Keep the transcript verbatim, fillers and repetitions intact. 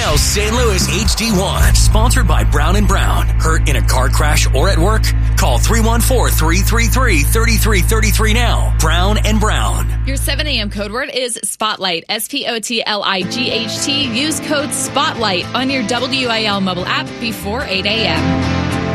L Saint Louis H D one. Sponsored by Brown and Brown. Hurt in a car crash or at work? Call three one four, three three three, three three three three now. Brown and Brown. Your seven a.m. code word is Spotlight. S P O T L I G H T. Use code SPOTLIGHT on your W I L mobile app before eight a.m.